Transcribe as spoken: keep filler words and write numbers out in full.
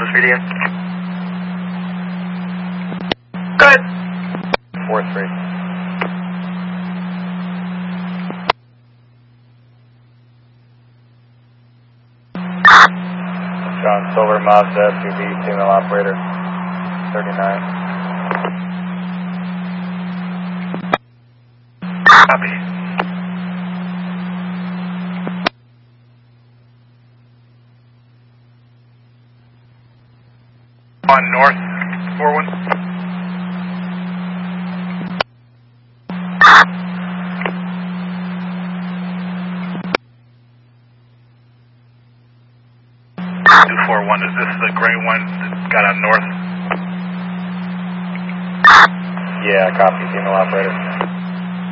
Office radio. Go ahead. four three. John Silver, Mazda S U V, female operator, thirty-nine. Copy. On north, four one. two four one, is this the gray one that got on north? Yeah, copy, female operator.